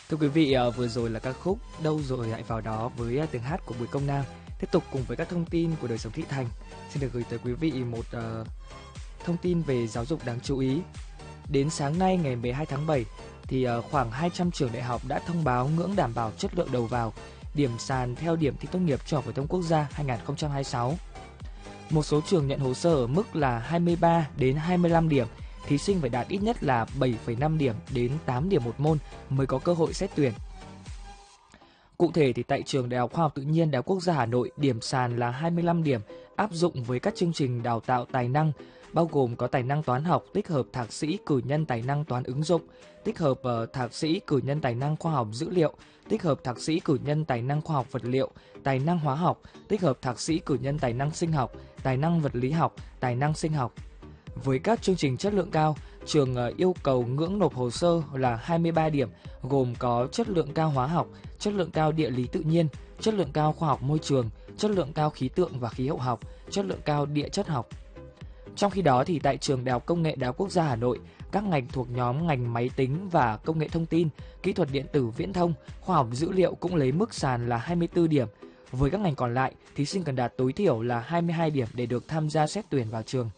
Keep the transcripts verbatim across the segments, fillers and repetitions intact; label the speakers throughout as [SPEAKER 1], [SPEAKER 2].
[SPEAKER 1] Thưa quý vị, à, vừa rồi là ca khúc Đâu rồi lại vào đó với à, tiếng hát của Bùi Công Nam. Tiếp tục cùng với các thông tin của đời sống thị thành, xin được gửi tới quý vị một uh, thông tin về giáo dục đáng chú ý. Đến sáng nay ngày mười hai tháng bảy thì uh, khoảng hai trăm trường đại học đã thông báo ngưỡng đảm bảo chất lượng đầu vào, điểm sàn theo điểm thi tốt nghiệp Trung học phổ thông quốc gia hai không hai sáu. Một số trường nhận hồ sơ ở mức là hai mươi ba đến hai mươi lăm điểm, thí sinh phải đạt ít nhất là bảy phẩy năm điểm đến tám điểm một môn mới có cơ hội xét tuyển. Cụ thể thì tại trường Đại học Khoa học Tự nhiên Đại học Quốc gia Hà Nội, điểm sàn là hai mươi lăm điểm áp dụng với các chương trình đào tạo tài năng, bao gồm có tài năng toán học, tích hợp thạc sĩ cử nhân tài năng toán ứng dụng, tích hợp uh, thạc sĩ cử nhân tài năng khoa học dữ liệu, tích hợp thạc sĩ cử nhân tài năng khoa học vật liệu, tài năng hóa học, tích hợp thạc sĩ cử nhân tài năng sinh học, tài năng vật lý học, tài năng sinh học. Với các chương trình chất lượng cao, trường yêu cầu ngưỡng nộp hồ sơ là hai mươi ba điểm, gồm có chất lượng cao hóa học, chất lượng cao địa lý tự nhiên, chất lượng cao khoa học môi trường, chất lượng cao khí tượng và khí hậu học, chất lượng cao địa chất học. Trong khi đó thì tại trường Đại học Công nghệ Đại học Quốc gia Hà Nội, các ngành thuộc nhóm ngành máy tính và công nghệ thông tin, kỹ thuật điện tử viễn thông, khoa học dữ liệu cũng lấy mức sàn là hai mươi tư điểm. Với các ngành còn lại, thí sinh cần đạt tối thiểu là hai mươi hai điểm để được tham gia xét tuyển vào trường.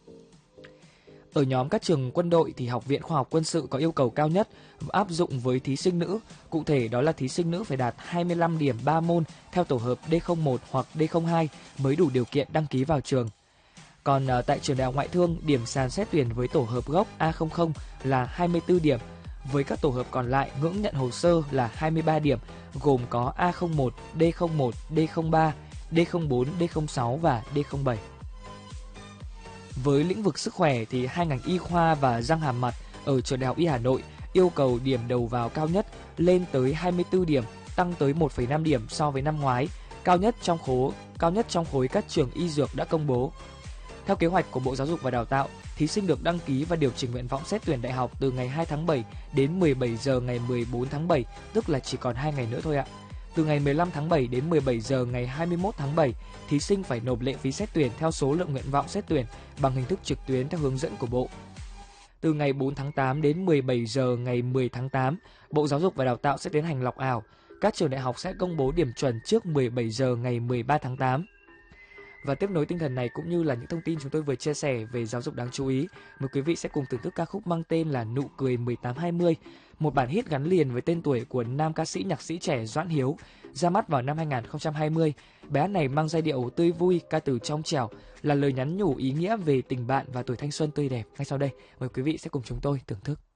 [SPEAKER 1] Ở nhóm các trường quân đội thì Học viện Khoa học Quân sự có yêu cầu cao nhất áp dụng với thí sinh nữ. Cụ thể đó là thí sinh nữ phải đạt hai mươi lăm điểm ba môn theo tổ hợp D không một hoặc D không hai mới đủ điều kiện đăng ký vào trường. Còn uh, tại trường Đại học Ngoại thương, điểm sàn xét tuyển với tổ hợp gốc A không không là hai mươi tư điểm. Với các tổ hợp còn lại, ngưỡng nhận hồ sơ là hai mươi ba điểm, gồm có A không một, D không một, D không ba, D không bốn, D không sáu và D không bảy. Với lĩnh vực sức khỏe thì hai ngành y khoa và răng hàm mặt ở trường Đại học Y Hà Nội yêu cầu điểm đầu vào cao nhất lên tới hai mươi tư điểm, tăng tới một phẩy năm điểm so với năm ngoái, cao nhất trong khối cao nhất trong khối các trường y dược đã công bố. Theo kế hoạch của Bộ Giáo dục và Đào tạo, thí sinh được đăng ký và điều chỉnh nguyện vọng xét tuyển đại học từ ngày hai tháng bảy đến mười bảy giờ ngày mười bốn tháng bảy, tức là chỉ còn hai ngày nữa thôi ạ. Từ ngày mười lăm tháng bảy đến mười bảy giờ ngày hai mươi mốt tháng bảy, thí sinh phải nộp lệ phí xét tuyển theo số lượng nguyện vọng xét tuyển bằng hình thức trực tuyến theo hướng dẫn của Bộ. Từ ngày bốn tháng tám đến mười bảy giờ ngày mười tháng tám, Bộ Giáo dục và Đào tạo sẽ tiến hành lọc ảo. Các trường đại học sẽ công bố điểm chuẩn trước mười bảy giờ ngày mười ba tháng tám. Và tiếp nối tinh thần này cũng như là những thông tin chúng tôi vừa chia sẻ về giáo dục đáng chú ý, mời quý vị sẽ cùng thưởng thức ca khúc mang tên là Nụ cười mười tám hai mươi, một bản hit gắn liền với tên tuổi của nam ca sĩ nhạc sĩ trẻ Doãn Hiếu, ra mắt vào năm hai không hai không. Bài hát này mang giai điệu tươi vui, ca từ trong trẻo, là lời nhắn nhủ ý nghĩa về tình bạn và tuổi thanh xuân tươi đẹp. Ngay sau đây, mời quý vị sẽ cùng chúng tôi thưởng thức.